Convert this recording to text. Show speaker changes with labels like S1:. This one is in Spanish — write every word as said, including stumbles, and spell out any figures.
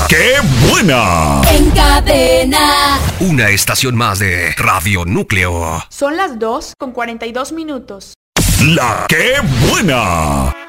S1: ¡Qué buena!
S2: En cadena.
S1: Una estación más de Radio Núcleo.
S3: Son las dos con cuarenta y dos minutos.
S1: La ¡Qué buena!